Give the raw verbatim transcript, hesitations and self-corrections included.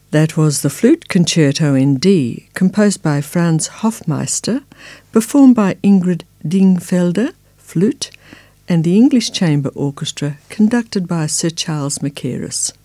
That was the Flute Concerto in D, composed by Franz Hofmeister, performed by Ingrid Dingfelder, flute, and the English Chamber Orchestra, conducted by Sir Charles Mackerras.